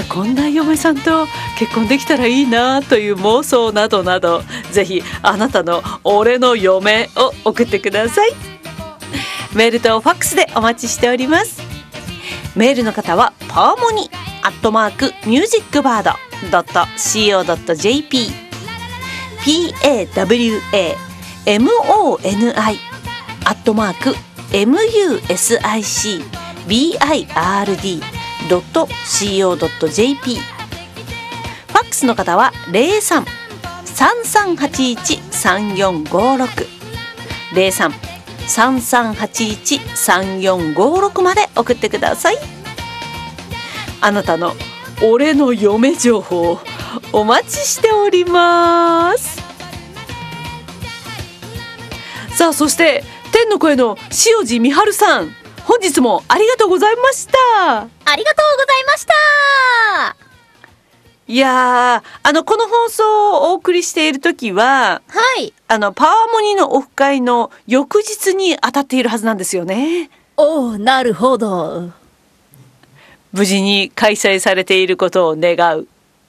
やこんな嫁さんと結婚できたらいいなという妄想などなど、ぜひあなたの俺の嫁を送ってください。メールとファックスでお待ちしております。メールの方はパーモニ@musicbird.co.jp PAWAMONI@musicbird.co.jp。 ファックスの方は 03-3381-3456 03-3381-3456 まで送ってください。あなたの俺の嫁情報お待ちしております。さあ、そして天の声の塩地美春さん、本日もありがとうございました。 ありがとうございました。 いやー、この放送をお送りしている時は、 はい、 パワーモニのオフ会の翌日に当たっているはずなんですよね。 おー、なるほど。 無事に開催されていることを願う。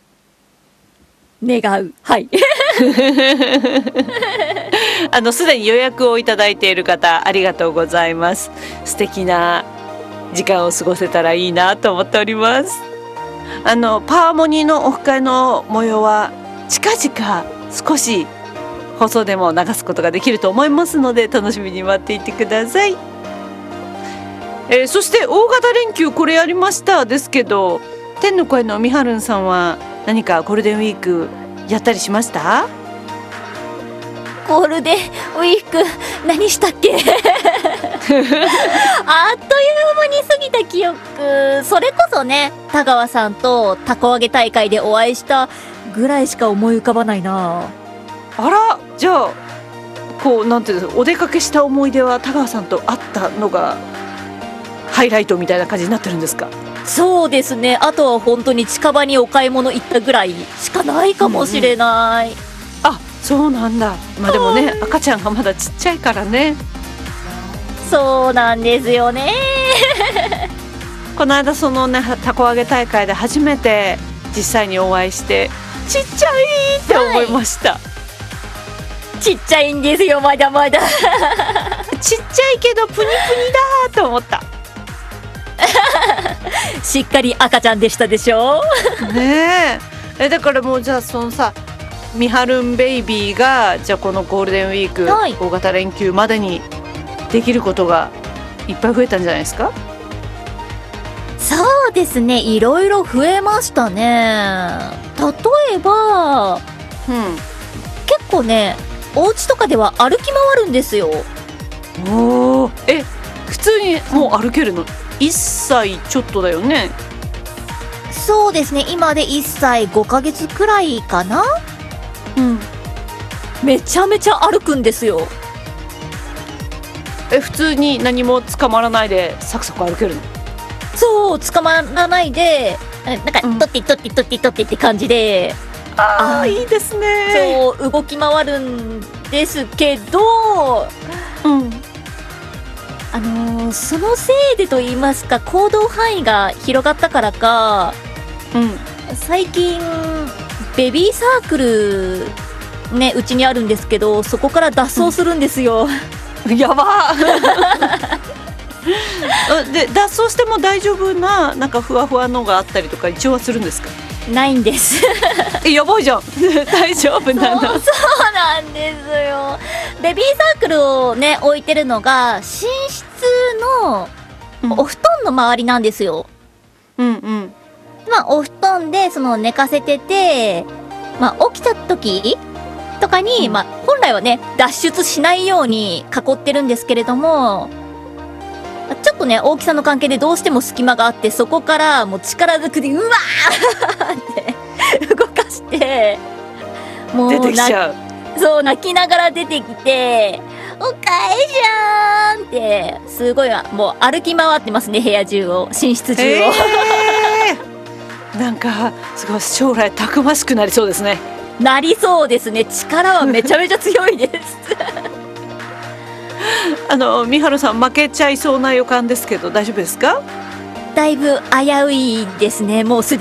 はい。 すでに予約をいただいている方、ありがとうございます。素敵な時間を過ごせたらいいなと思っております。パワーモニのオフ会の模様は近々少し放送でも流すことができると思いますので、楽しみに待っていてください。そして大型連休これやりましたですけど、天の声のみはるんさんは何かゴールデンウィークやったりしました？ ゴールデンウィーク何したっけ？あっという間に過ぎた記憶。それこそね、田川さんとたこ揚げ大会でお会いしたぐらいしか思い浮かばないな。 あら、じゃあなんていうんですか、お出かけした思い出は田川さんと会ったのがハイライトみたいな感じになってるんですか？ そうですね。あとは本当に近場にお買い物行ったぐらいしかないかもしれない。 あ、そうなんだ。まあでもね、赤ちゃんがまだちっちゃいからね。 そうなんですよね。 この間そのね、たこ揚げ大会で初めて実際にお会いしてちっちゃいって思いました、はい、 ちっちゃいんですよ、まだまだ。 ちっちゃいけどプニプニだと思った。 しっかり赤ちゃんでしたでしょ。 ねえ。だからもうじゃあそのさ、みはるんベイビーがじゃあこのゴールデンウィーク、はい、大型連休までにできることがいっぱい増えたんじゃないですか？ そうですね、いろいろ増えましたね。例えば、結構ね、お家とかでは歩き回るんですよ。 おー、普通にもう歩けるの？1歳ちょっとだよね。 そうですね、今で1歳5ヶ月くらいかな。めちゃめちゃ歩くんですよ。 普通に何も捕まらないでサクサク歩けるの？ そう、捕まらないで、なんかとってとってとってとってって感じで、 いいですね。 そう動き回るんですけど、そのせいでと言いますか、行動範囲が広がったからか、最近ベビーサークルね、うちにあるんですけど、そこから脱走するんですよ。 やばで、脱走しても大丈夫な、なんかふわふわのがあったりとか一応はするんですか？ ないんです。 やばいじゃん。大丈夫なの？ そうなんですよ。ベビーサークルをね、置いてるのが寝室のお布団の周りなんですよ。お布団でその寝かせてて、起きた時とかに、本来はね、脱出しないように囲ってるんですけれども、ちょっとね、大きさの関係でどうしても隙間があって、そこからもう力ずくでうわーって動かして、もう出てきちゃう。 そう、泣きながら出てきて、おかえじゃーんって、すごいもう歩き回ってますね、部屋中を、寝室中を。 なんかすごい将来たくましくなりそうですね。 なりそうですね。力はめちゃめちゃ強いです。 みはるさん負けちゃいそうな予感ですけど大丈夫ですか？ だいぶ危ういですね。もうすで